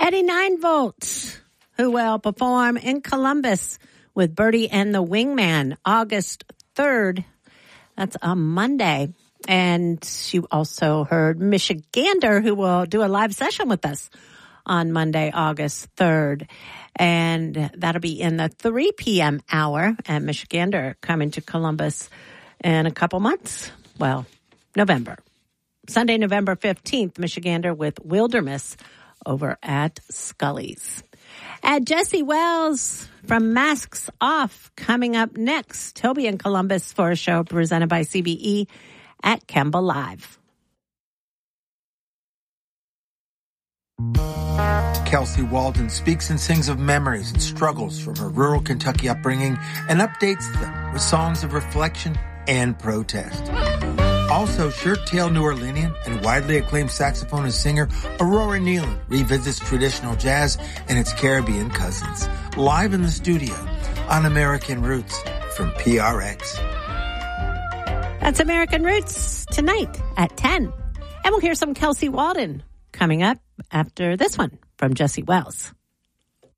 Eddie 9 Volt, who will perform in Columbus with Birdie and the Wingman, August 3rd. That's a Monday. And you also heard Michigander, who will do a live session with us on Monday, August 3rd. And that'll be in the 3 p.m. hour. And Michigander coming to Columbus in a couple months. Well, November. Sunday, November 15th, Michigander with Wilderness over at Scully's. At Jesse Wells from Masks Off coming up next. He'll be in Columbus for a show presented by CBE at Kemba Live. Kelsey Walden speaks and sings of memories and struggles from her rural Kentucky upbringing and updates them with songs of reflection and protest. Also, shirt-tail New Orleanian and widely acclaimed saxophonist singer Aurora Nealon revisits traditional jazz and its Caribbean cousins, live in the studio on American Roots from PRX. That's American Roots tonight at 10. And we'll hear some Kelsey Walden coming up after this one from Jesse Wells.